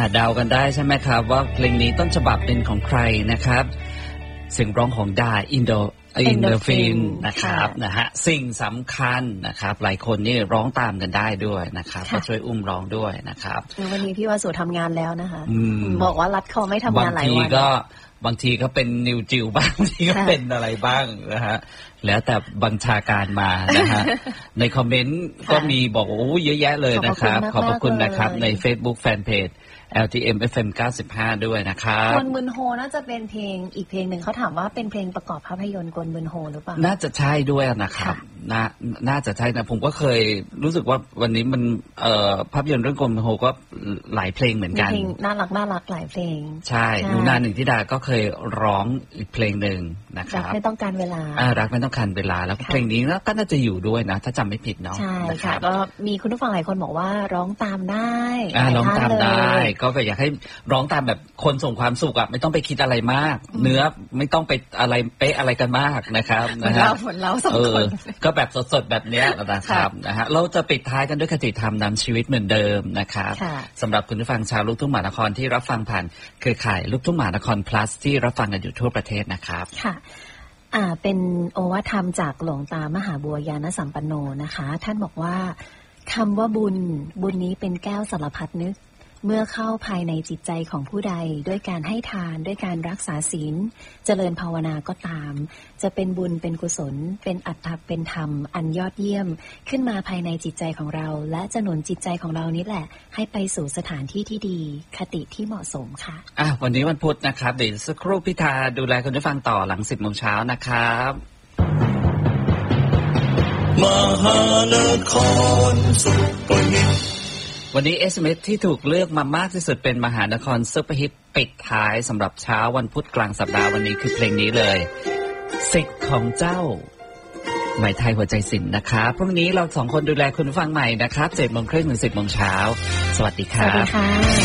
เดากันได้ใช่ไหมครับว่าเพลงนี้ต้นฉบับเป็นของใครนะครับเสียงร้องของดาอินโดฟินนะครับนะฮะสิ่งสำคัญนะครับหลายคนนี่ร้องตามกันได้ด้วยนะครับก็ช่วยอุ้มร้องด้วยนะครับวันนี้พี่วสุทำงานแล้วนะคะบอกว่ารัดคอไม่ทำงานหลายวันบางทีก็เป็นนิวจิวบ้างบางทีก็เป็นอะไรบ้างนะฮะแล้วแต่บัญชาการมานะฮะในคอมเมนต์ก็มีบอกโอ้เยอะแยะเลยนะครับขอบคุณนะครับใน Facebook Fanpage LTM FM 95ด้วยนะครับกวนมึนโฮน่าจะเป็นเพลงอีกเพลงหนึ่งเขาถามว่าเป็นเพลงประกอบภาพยนตร์กวนมึนโฮหรือเปล่าน่าจะใช่ด้วยนะครับน่าจะใช่นะผมก็เคยรู้สึกว่าวันนี้มันภาพยนตร์เรื่องกวนมึนโฮก็หลายเพลงเหมือนกันน่ารักหลายเพลงใช่หนูนาหนึ่งธิดาก็เคยร้องอีกเพลงหนึ่งนะครับรักไม่ต้องการเวลารักไม่ต้องการเวลาแล้วเพลงนี้ก็น่าจะอยู่ด้วยนะถ้าจำไม่ผิดเนาะใช่ค่ะก็มีคุณผู้ฟังหลายคนบอกว่าร้องตามได้ร้องตามได้ก็อยากให้ร้องตามแบบคนส่งความสุขอ่ะไม่ต้องไปคิดอะไรมากเนื้อไม่ต้องไปอะไรเป๊ะอะไรกันมากนะครับนะฮะเราสองคนก็แบบสดๆแบบนี้นะครับนะฮะเราจะปิดท้ายกันด้วยคติธรรมนำชีวิตเหมือนเดิมนะครับสำหรับคุณผู้ฟังชาวลูกทุ่งมหานครที่รับฟังผ่านเครือข่ายลูกทุ่งมหานคร plus ที่รับฟังกันอยู่ทั่วประเทศนะครับค่ะเป็นโอวาทธรรมจากหลวงตามหาบัวยานสัมปันโนนะคะท่านบอกว่าคำว่าบุญนี้เป็นแก้วสารพัดนึกเมื่อเข้าภายในจิตใจของผู้ใดด้วยการให้ทานด้วยการรักษาศีลเจริญภาวนาก็ตามจะเป็นบุญเป็นกุศลเป็นอัตถะเป็นธรรมอันยอดเยี่ยมขึ้นมาภายในจิตใจของเราและจะหนุนจิตใจของเรานี่แหละให้ไปสู่สถานที่ที่ดีคติที่เหมาะสมค่ะวันนี้วันพุธนะครับเดี๋ยวสักครู่พิธาดูแลคุณผู้ฟังต่อหลัง 10 โมงเช้านะครับมหานครซุปเปอร์ฮิตวันนี้ SMS ที่ถูกเลือกมามากที่สุดเป็นมหานครซุปเปอร์ฮิตปิดท้ายสำหรับเช้าวันพุธกลางสัปดาห์วันนี้คือเพลงนี้เลยสิทธิ์ของเจ้าหมายไทยหัวใจศิลป์นะครับพรุ่งนี้เรา2คนดูแลคุณผู้ฟังใหม่นะครับ 7:30 ถึง 10 โมงเช้าสวัสดีครับสวัสดีค่ะ